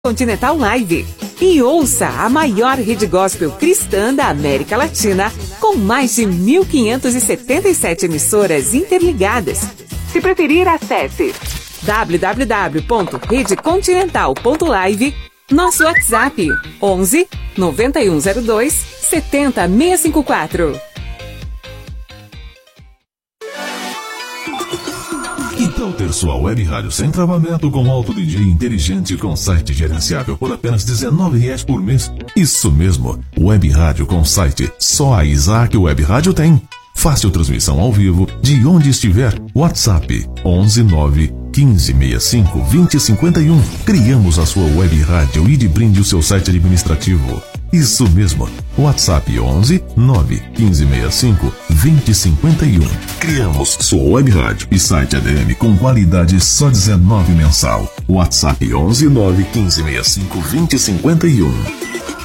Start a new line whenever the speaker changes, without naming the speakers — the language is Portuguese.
Continental Live. E ouça a maior rede gospel cristã da América Latina, com mais de 1.577 emissoras interligadas. Se preferir, acesse www.redecontinental.live, nosso WhatsApp 11 9102 70654.
Que tal ter sua web rádio sem travamento com alto DJ inteligente com site gerenciável por apenas R$19 por mês? Isso mesmo, web rádio com site. Só a Isaac Web Rádio tem. Fácil transmissão ao vivo de onde estiver. WhatsApp 11 9 15 65 20 51. Criamos a sua web rádio e de brinde o seu site administrativo. Isso mesmo, WhatsApp 11 9 15 65 20 51. Criamos sua web rádio e site ADM com qualidade só R$19 mensal. WhatsApp 11 9 15 65 20 51.